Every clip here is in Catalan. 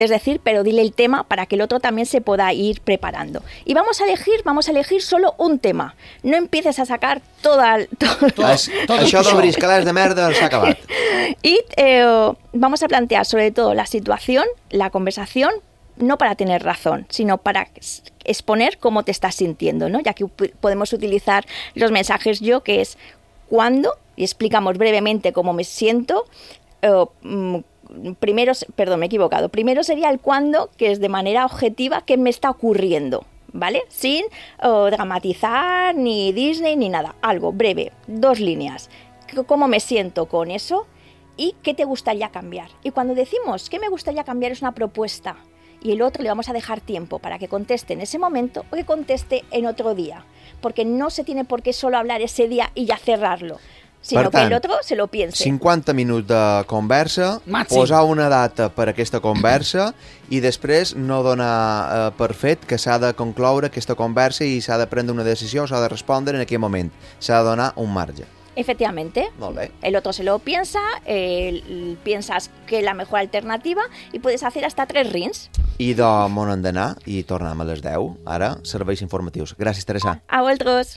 Es decir, pero dile el tema para que el otro también se pueda ir preparando. Y vamos a elegir solo un tema. No empieces a sacar todo Això de briscalars de merda s'ha acabat. Y vamos a plantear sobre todo la situación, la conversación, no para tener razón, sino para exponer cómo te estás sintiendo, ¿no? Ya que podemos utilizar los mensajes yo, que es cuándo, y explicamos brevemente cómo me siento. Primero sería el cuándo, que es de manera objetiva, qué me está ocurriendo, ¿vale? Sin dramatizar, ni Disney, ni nada. Algo breve, 2 líneas. ¿Cómo me siento con eso? ¿Y qué te gustaría cambiar? Y cuando decimos qué me gustaría cambiar es una propuesta. Y el otro le vamos a dejar tiempo para que conteste en ese momento o que conteste en otro día. Porque no se tiene por qué solo hablar ese día y ya cerrarlo, sinó que el otro se lo piense. 50 minuts de conversa, màxim. Posar una data per aquesta conversa i després no donar per fet que s'ha de concloure aquesta conversa i s'ha de prendre una decisió o s'ha de respondre en aquell moment. S'ha de donar un marge. Efectivamente. Molt bé. El otro se lo piensa, piensas que es la mejor alternativa y puedes hacer hasta 3 rings. I de on hem d'anar i tornem a les 10. Ara, serveis informatius. Gràcies, Teresa. A vosotros.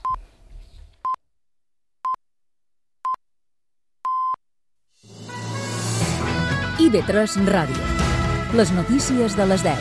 IB3 Ràdio. Les notícies de les 10.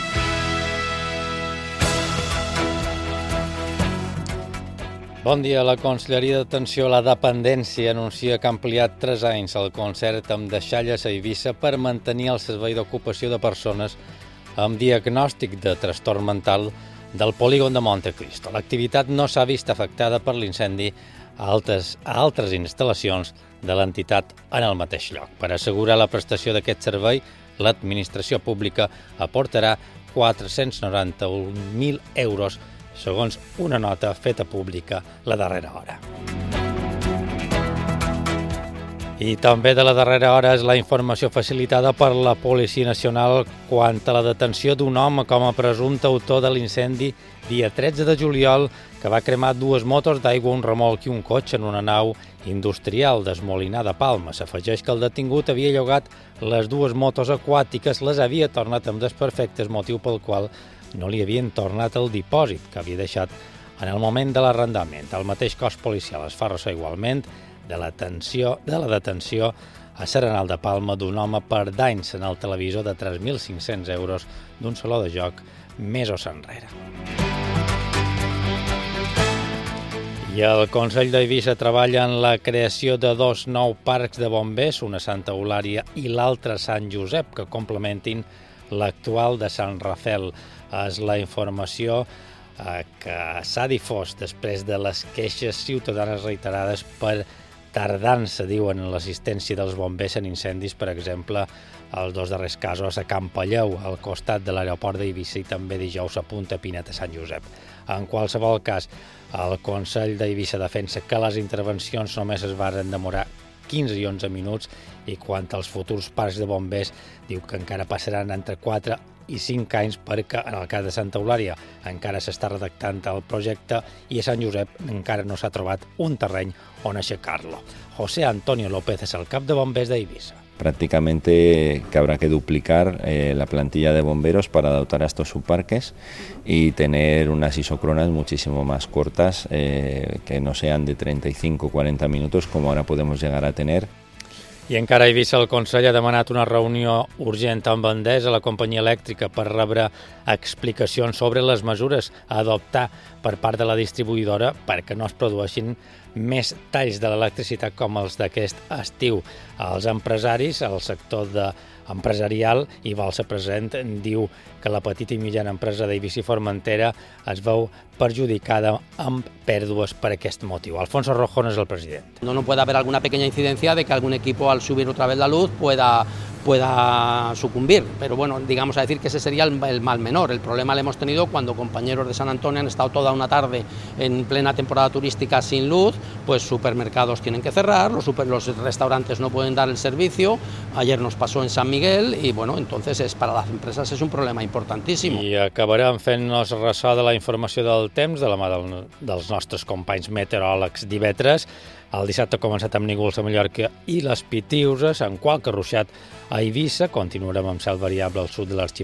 Bon dia. La Conselleria d'Atenció a la Dependència anuncia que ha ampliat 3 anys el concert amb deixalles a Eivissa per mantenir el servei d'ocupació de persones amb diagnòstic de trastorn mental del polígon de Montecristo. L'activitat no s'ha vist afectada per l'incendi a altres instal·lacions de l'entitat en el mateix lloc. Per assegurar la prestació d'aquest servei, l'administració pública aportarà 491.000 euros, segons una nota feta pública la darrera hora. I també de la darrera hora és la informació facilitada per la Policia Nacional quant a la detenció d'un home com a presumpte autor de l'incendi dia 13 de juliol que va cremar 2 motos d'aigua, un remolc i un cotxe en una nau industrial d'Esmolinà de Palma. S'afegeix que el detingut havia llogat les 2 motos aquàtiques, les havia tornat amb desperfectes, motiu pel qual no li havien tornat el dipòsit que havia deixat en el moment de l'arrendament. El mateix cos policial es fa ressò igualment de la detenció a Serenal de Palma d'un home per danys en el televisor de 3.500 euros d'un saló de joc mesos enrere. I el Consell d'Eivissa treballa en la creació de 2 nous parcs de bombers, una a Santa Eulària i l'altra a Sant Josep, que complementin l'actual de Sant Rafel. És la informació que s'ha difós després de les queixes ciutadanes reiterades per tardança, diuen, en l'assistència dels bombers en incendis, per exemple, els 2 darrers casos a Can Palleu, al costat de l'aeroport d'Eivissa, i també dijous a Punta Pinet, a Sant Josep. En qualsevol cas, el Consell d'Eivissa defensa que les intervencions només es van demorar 15 i 11 minuts i quant als futurs parcs de bombers diu que encara passaran entre 4 i 5 anys perquè en el cas de Santa Eulària encara s'està redactant el projecte i a Sant Josep encara no s'ha trobat un terreny on aixecar-lo. José Antonio López és el cap de bombers d'Eivissa. Prácticamente que habrá que duplicar la plantilla de bomberos para dotar a estos subparques y tener unas isócronas muchísimo más cortas, que no sean de 35 o 40 minutos como ahora podemos llegar a tener. I encara a Eivissa el Consell ha demanat una reunió urgent amb Endesa, la companyia elèctrica, per rebre explicacions sobre les mesures a adoptar per part de la distribuïdora perquè no es produeixin més talls de l'electricitat com els d'aquest estiu. Els empresaris, el sector empresarial, i Balsa Present, diu que la petita i mitjana empresa d'Eivissa i Formentera es veu perjudicada amb pèrdues per aquest motiu. Alfonso Rojón és el president. No puede haber alguna pequeña incidencia de que algún equipo al subir otra vez la luz pueda sucumbir, pero bueno, digamos a decir que ese sería el mal menor. El problema lo hemos tenido cuando compañeros de San Antonio han estado toda una tarde en plena temporada turística sin luz, pues supermercados tienen que cerrar, los restaurantes no pueden dar el servicio, ayer nos pasó en San Miguel y bueno, entonces para las empresas es un problema importantísimo. I acabarem fent-nos ressò de la informació del del temps de la mà dels nostres companys meteoròlegs d'IV3. El dissabte ha començat amb núvols a Mallorca i les Pitiüses, en qualque ruixat a Eivissa. Continuarem amb cel variable al sud de l'arxipèlag